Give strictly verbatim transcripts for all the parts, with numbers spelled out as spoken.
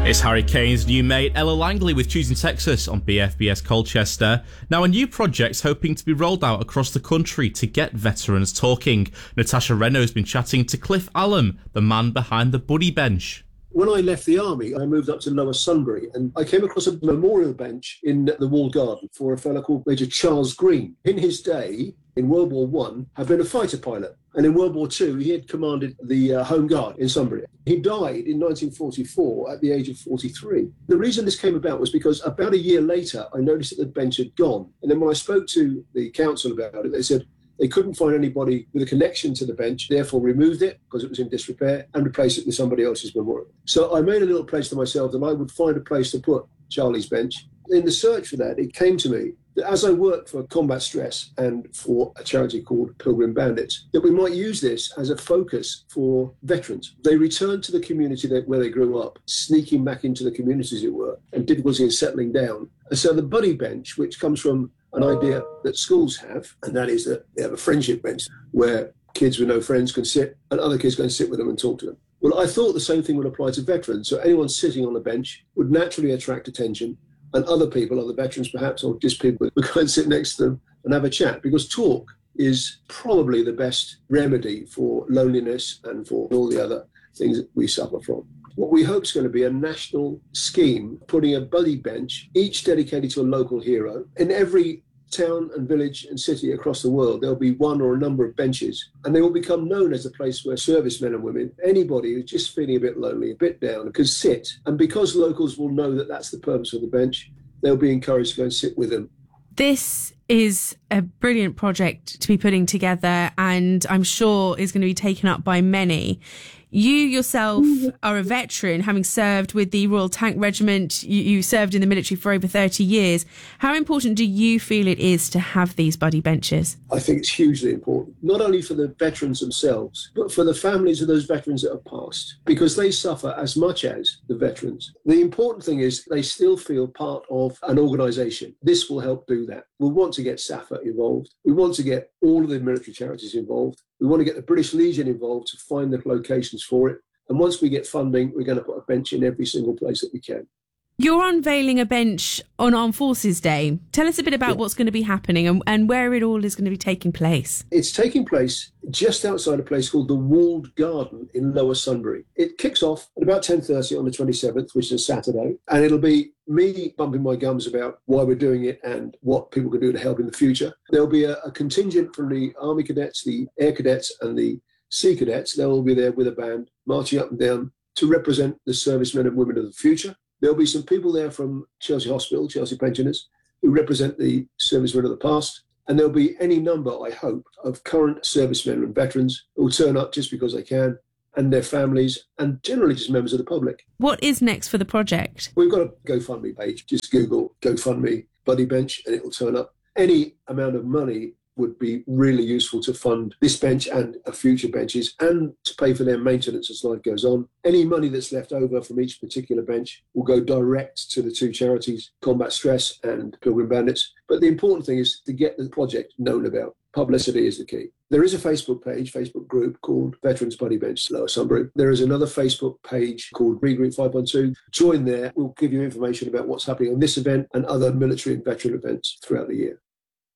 It's Harry Kane's new mate Ella Langley with Choosing Texas on B F B S Colchester. Now, a new project's hoping to be rolled out across the country to get veterans talking. Natasha Renault's been chatting to Cliff Allen, the man behind the Buddy Bench. When I left the army, I moved up to Lower Sunbury and I came across a memorial bench in the Walled Garden for a fellow called Major Charles Green. In his day, in World War One, had been a fighter pilot. And in World War Two, he had commanded the uh, Home Guard in Sunbury. He died in nineteen forty-four at the age of forty-three. The reason this came about was because about a year later, I noticed that the bench had gone. And then when I spoke to the council about it, they said they couldn't find anybody with a connection to the bench, therefore removed it because it was in disrepair and replaced it with somebody else's memorial. So I made a little pledge to myself that I would find a place to put Charlie's bench. In the search for that, it came to me that as I worked for Combat Stress and for a charity called Pilgrim Bandits, that we might use this as a focus for veterans. They returned to the community that, where they grew up, sneaking back into the community, as it were, and difficulty in settling down. And so the Buddy Bench, which comes from an idea that schools have, and that is that they have a friendship bench where kids with no friends can sit and other kids go and sit with them and talk to them. Well, I thought the same thing would apply to veterans. So anyone sitting on the bench would naturally attract attention, and other people, other veterans perhaps, or just people, would go and sit next to them and have a chat, because talk is probably the best remedy for loneliness and for all the other things that we suffer from. What we hope is going to be a national scheme, putting a Buddy Bench, each dedicated to a local hero. In every town and village and city across the world, there'll be one or a number of benches, and they will become known as a place where servicemen and women, anybody who's just feeling a bit lonely, a bit down, can sit. And because locals will know that that's the purpose of the bench, they'll be encouraged to go and sit with them. This is a brilliant project to be putting together, and I'm sure is going to be taken up by many. You yourself are a veteran, having served with the Royal Tank Regiment. You, you served in the military for over thirty years. How important do you feel it is to have these buddy benches? I think it's hugely important, not only for the veterans themselves, but for the families of those veterans that have passed, because they suffer as much as the veterans. The important thing is they still feel part of an organisation. This will help do that. We want to get SAFA involved. We want to get all of the military charities involved. We want to get the British Legion involved to find the locations for it. And once we get funding, we're going to put a bench in every single place that we can. You're unveiling a bench on Armed Forces Day. Tell us a bit about yeah. what's going to be happening and, and where it all is going to be taking place. It's taking place just outside a place called the Walled Garden in Lower Sunbury. It kicks off at about ten thirty on the twenty-seventh, which is a Saturday, and it'll be me bumping my gums about why we're doing it and what people can do to help in the future. There'll be a, a contingent from the Army Cadets, the Air Cadets and the Sea Cadets. They'll all be there with a band, marching up and down to represent the servicemen and women of the future. There'll be some people there from Chelsea Hospital, Chelsea pensioners, who represent the servicemen of the past. And there'll be any number, I hope, of current servicemen and veterans who will turn up just because they can, and their families, and generally just members of the public. What is next for the project? We've got a GoFundMe page. Just Google GoFundMe Buddy Bench and it will turn up. Any amount of money would be really useful to fund this bench and future benches and to pay for their maintenance as life goes on. Any money that's left over from each particular bench will go direct to the two charities, Combat Stress and Pilgrim Bandits. But the important thing is to get the project known about. Publicity is the key. There is a Facebook page, Facebook group called Veterans Buddy Bench Lower Sunbury. There is another Facebook page called Regroup five one two. Join there. We'll give you information about what's happening on this event and other military and veteran events throughout the year.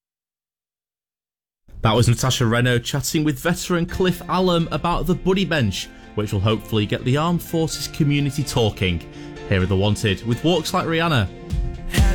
That was Natasha Renault chatting with veteran Cliff Allen about the Buddy Bench, which will hopefully get the armed forces community talking. Here are The Wanted with Walks Like Rihanna.